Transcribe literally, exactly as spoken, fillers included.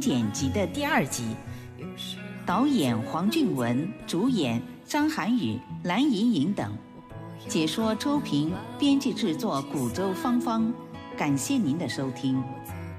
剪辑的第二集，导演黄俊文，主演张涵予、蓝盈莹等，解说周平，编辑制作古周芳芳。感谢您的收听。